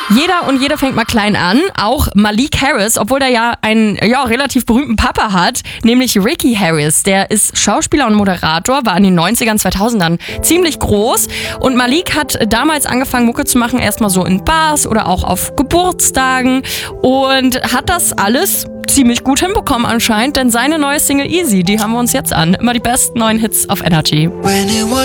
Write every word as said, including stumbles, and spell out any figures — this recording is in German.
Jeder und jede fängt mal klein an, auch Malik Harris, obwohl der ja einen ja, relativ berühmten Papa hat, nämlich Ricky Harris. Der ist Schauspieler und Moderator, war in den neunzigern, zweitausendern ziemlich groß und Malik hat damals angefangen, Mucke zu machen, erstmal so in Bars oder auch auf Geburtstagen und hat das alles ziemlich gut hinbekommen anscheinend, denn seine neue Single Easy, die haben wir uns jetzt an. Immer die besten neuen Hits auf Energy.